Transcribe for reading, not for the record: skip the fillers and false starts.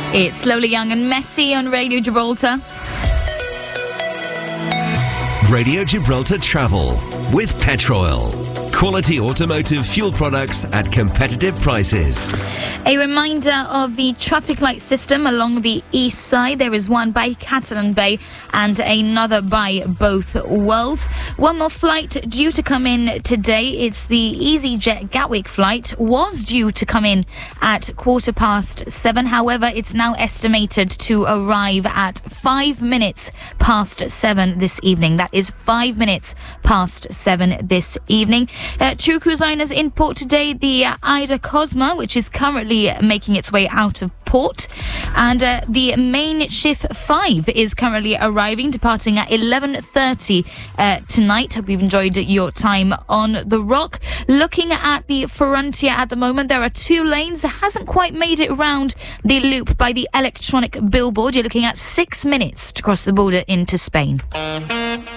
It's Slowly Young and Messy on Radio Gibraltar. Radio Gibraltar Travel with Petroil. Quality automotive fuel products at competitive prices. A reminder of the traffic light system along the east side. There is one by Catalan Bay and another by Both Worlds. One more flight due to come in today. It's the EasyJet Gatwick flight. Was due to come in at 7:15. However, it's now estimated to arrive at 5 minutes past 7 this evening. That is 5 minutes past 7 this evening. Two cruise liners in port today. The Ida Cosma, which is currently making its way out of port, and the Main Shift 5 is currently arriving, departing at 11:30 tonight. Hope you've enjoyed your time on the Rock. Looking at the Frontier at the moment, there are 2 lanes. It hasn't quite made it around the loop by the electronic billboard. You're looking at 6 minutes to cross the border into Spain.